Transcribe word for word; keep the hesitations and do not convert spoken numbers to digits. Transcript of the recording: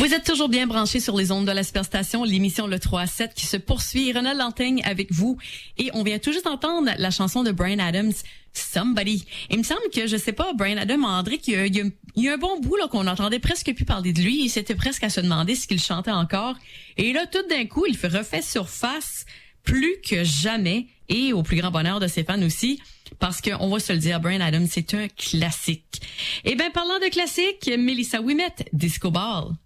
Vous êtes toujours bien branchés sur les ondes de la Superstation, l'émission Le trois à sept qui se poursuit. Ronald Lantaigne avec vous. Et on vient tout juste d'entendre la chanson de Bryan Adams, Somebody. Il me semble que, je sais pas, Bryan Adams, André, qu'il y a, il y a, il y a un bon bout là qu'on entendait presque plus parler de lui. Il s'était presque à se demander ce qu'il chantait encore. Et là, tout d'un coup, il fait refait surface plus que jamais. Et au plus grand bonheur de ses fans aussi. Parce qu'on va se le dire, Bryan Adams, c'est un classique. Eh bien, parlant de classique, Melissa Ouimet, Disco Ball.